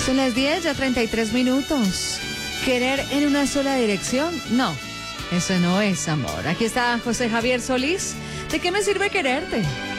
Son las 10, ya 33 minutos. ¿Querer en una sola dirección? No, eso no es amor. Aquí está José Javier Solís. ¿De qué me sirve quererte?